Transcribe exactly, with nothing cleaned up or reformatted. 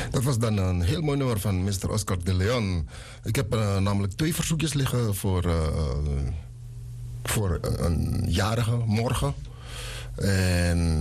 Dat was dan een heel mooi nummer van mister Oscar de Leon. Ik heb uh, namelijk twee verzoekjes liggen voor, uh, voor een jarige morgen. En